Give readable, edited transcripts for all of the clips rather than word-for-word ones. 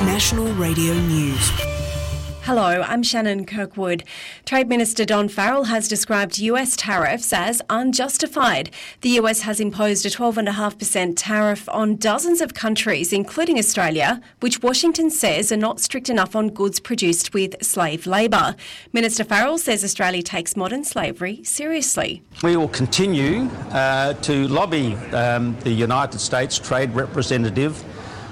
National Radio News. Hello, I'm Shannon Kirkwood. Trade Minister Don Farrell has described US tariffs as unjustified. The US has imposed a 12.5% tariff on dozens of countries, including Australia, which Washington says are not strict enough on goods produced with slave labour. Minister Farrell says Australia takes modern slavery seriously. We will continue to lobby the United States Trade Representative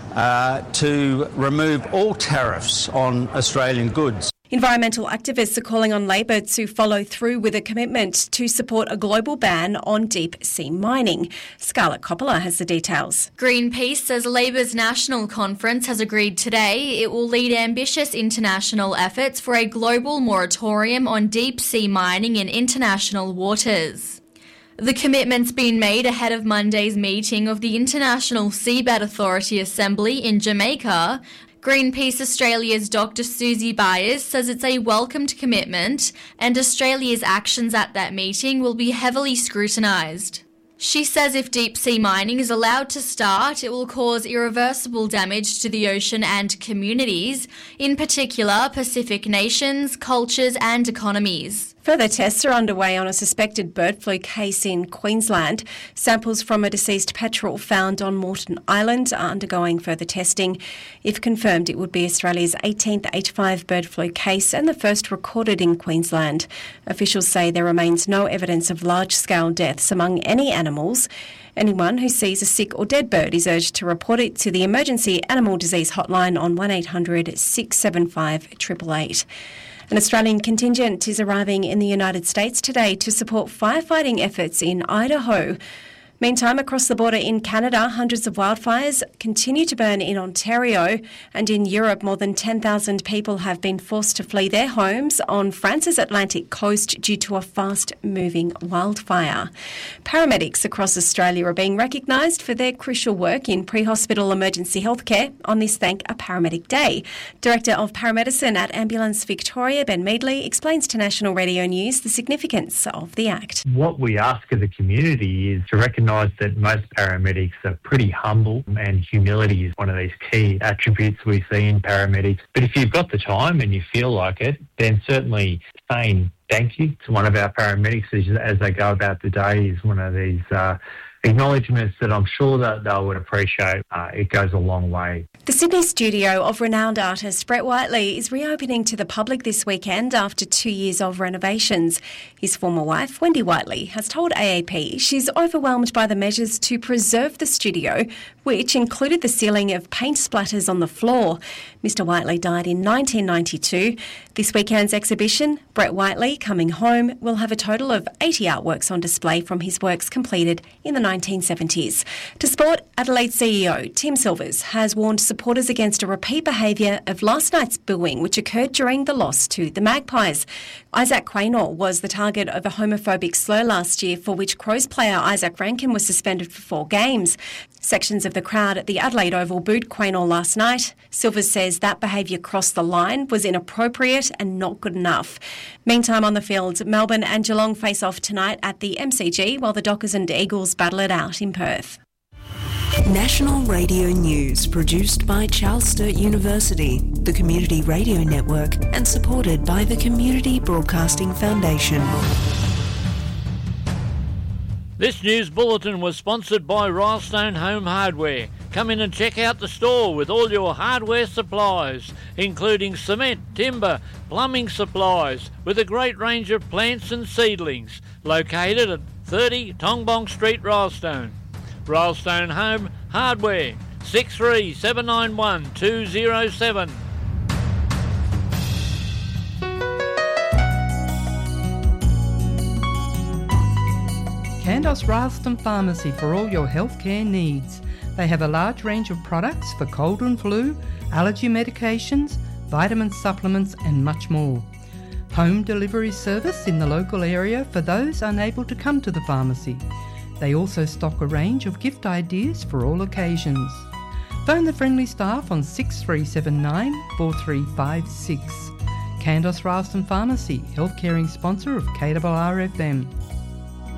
to remove all tariffs on Australian goods. Environmental activists are calling on Labor to follow through with a commitment to support a global ban on deep-sea mining. Scarlett Coppola has the details. Greenpeace says Labor's national conference has agreed today it will lead ambitious international efforts for a global moratorium on deep-sea mining in international waters. The commitment's been made ahead of Monday's meeting of the International Seabed Authority Assembly in Jamaica. Greenpeace Australia's Dr. Susie Byers says it's a welcomed commitment and Australia's actions at that meeting will be heavily scrutinised. She says if deep-sea mining is allowed to start, it will cause irreversible damage to the ocean and communities, in particular Pacific nations, cultures and economies. Further tests are underway on a suspected bird flu case in Queensland. Samples from a deceased petrel found on Moreton Island are undergoing further testing. If confirmed, it would be Australia's 18th H5 bird flu case and the first recorded in Queensland. Officials say there remains no evidence of large-scale deaths among any animals. Anyone who sees a sick or dead bird is urged to report it to the Emergency Animal Disease Hotline on 1800 675 888. An Australian contingent is arriving in the United States today to support firefighting efforts in Idaho. Meantime, across the border in Canada, hundreds of wildfires continue to burn in Ontario, and in Europe, more than 10,000 people have been forced to flee their homes on France's Atlantic coast due to a fast-moving wildfire. Paramedics across Australia are being recognised for their crucial work in pre-hospital emergency healthcare on this Thank a Paramedic Day. Director of Paramedicine at Ambulance Victoria, Ben Meadley, explains to National Radio News the significance of the Act. What we ask of the community is to recognise that most paramedics are pretty humble, and humility is one of these key attributes we see in paramedics. But if you've got the time and you feel like it, then certainly saying thank you to one of our paramedics as they go about the day is one of these acknowledgements that I'm sure that they would appreciate. It goes a long way. The Sydney studio of renowned artist Brett Whiteley is reopening to the public this weekend after 2 years of renovations. His former wife, Wendy Whiteley, has told AAP she's overwhelmed by the measures to preserve the studio, which included the ceiling of paint splatters on the floor. Mr Whiteley died in 1992. This weekend's exhibition, Brett Whiteley Coming Home, will have a total of 80 artworks on display from his works completed in the 1970s. To sport, Adelaide CEO Tim Silvers has warned supporters against a repeat behaviour of last night's booing which occurred during the loss to the Magpies. Isaac Quaynor was the target of a homophobic slur last year for which Crows player Isaac Rankin was suspended for 4 games. Sections of the crowd at the Adelaide Oval booed Quaynor last night. Silvers says that behaviour crossed the line, was inappropriate and not good enough. Meantime on the field, Melbourne and Geelong face off tonight at the MCG while the Dockers and Eagles battle it out in Perth. National Radio News produced by Charles Sturt University, the Community Radio Network, and supported by the Community Broadcasting Foundation. This news bulletin was sponsored by Rylestone Home Hardware. Come in and check out the store with all your hardware supplies, including cement, timber, plumbing supplies, with a great range of plants and seedlings. Located at 30 Tongbong Street, Rylestone. Rylestone Home Hardware, 63791 207. Candos Rylestone Pharmacy for all your healthcare needs. They have a large range of products for cold and flu, allergy medications, vitamin supplements and much more. Home delivery service in the local area for those unable to come to the pharmacy. They also stock a range of gift ideas for all occasions. Phone the friendly staff on 6379 4356. Candos Rylestone Pharmacy, health caring sponsor of KRRFM.